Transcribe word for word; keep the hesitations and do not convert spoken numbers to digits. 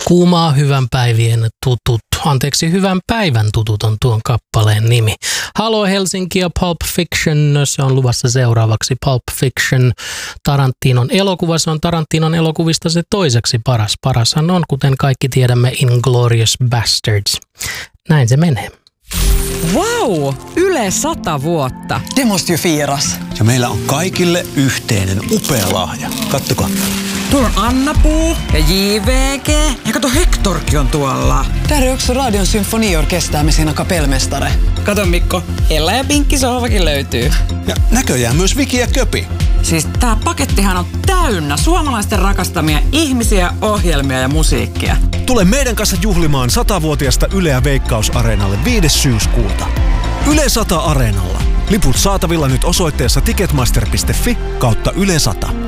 Kuumaa hyvän päivien tutut, anteeksi hyvän päivän tutut on tuon kappaleen nimi. Halo Helsinki ja Pulp Fiction, se on luvassa seuraavaksi. Pulp Fiction, Tarantinon elokuva, se on Tarantinon elokuvista se toiseksi paras. Parashan on, kuten kaikki tiedämme, Inglourious Basterds. Näin se menee. Wow! Yle sata vuotta. Det måste ju firas. Ja meillä on kaikille yhteinen upea lahja. Kattokaa. Tuolla on Anna-Puu ja J V G. Ja kato, Hectorkin on tuolla. Där är också Radion symfoniorkester med sina kapellmästare. Kato Mikko, Ella ja Pinkki sohvakin löytyy. Ja näköjään myös Viki ja Köpi. Siis tää pakettihan on täynnä suomalaisten rakastamia ihmisiä, ohjelmia ja musiikkia. Tule meidän kanssa juhlimaan satavuotiaasta Yleä Veikkaus-areenalle viides syyskuuta. Yle sata Areenalla. Liput saatavilla nyt osoitteessa ticketmaster piste fi kautta Yle sata.